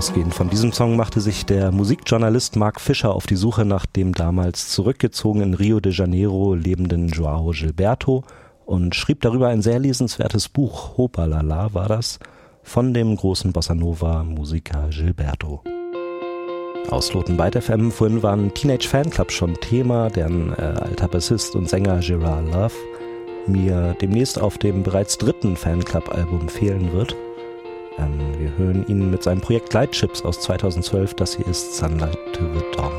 Ausgehend von diesem Song machte sich der Musikjournalist Mark Fischer auf die Suche nach dem damals zurückgezogen in Rio de Janeiro lebenden João Gilberto und schrieb darüber ein sehr lesenswertes Buch, Hopalala war das, von dem großen Bossa-Nova-Musiker Gilberto. Ausloten bei FM, vorhin waren Teenage Fanclub schon Thema, deren alter Bassist und Sänger Gerard Love mir demnächst auf dem bereits 3. Fanclub-Album fehlen wird. Wir hören ihn mit seinem Projekt Lightships aus 2012, das hier ist Sunlight to the Dawn.